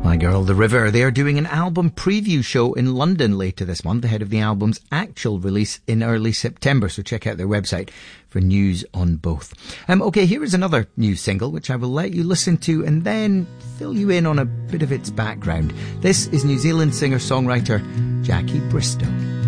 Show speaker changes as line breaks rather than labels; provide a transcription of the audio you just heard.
My Girl, The River. They are doing an album preview show in London later this month, ahead of the album's actual release in early September. So check out their website for news on both. Okay, here is another new single, which I will let you listen to and then fill you in on a bit of its background. This is New Zealand singer-songwriter Jackie Bristow.